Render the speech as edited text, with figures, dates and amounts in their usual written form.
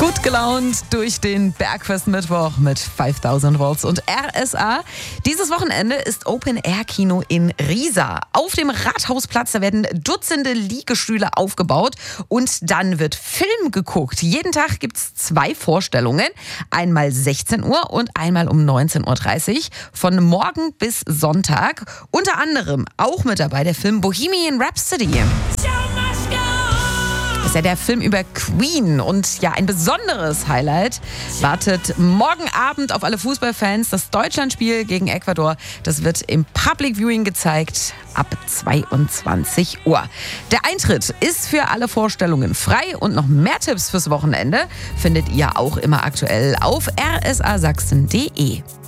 Gut gelaunt durch den Bergfest-Mittwoch mit 5000 Volts und RSA. Dieses Wochenende ist Open-Air-Kino in Riesa. Auf dem Rathausplatz, da werden Dutzende Liegestühle aufgebaut und dann wird Film geguckt. Jeden Tag gibt es 2 Vorstellungen. Einmal 16 Uhr und einmal um 19.30 Uhr. Von morgen bis Sonntag. Unter anderem auch mit dabei der Film Bohemian Rhapsody. Das ist ja der Film über Queen und ja, ein besonderes Highlight wartet morgen Abend auf alle Fußballfans. Das Deutschlandspiel gegen Ecuador, das wird im Public Viewing gezeigt ab 22 Uhr. Der Eintritt ist für alle Vorstellungen frei und noch mehr Tipps fürs Wochenende findet ihr auch immer aktuell auf rsasachsen.de.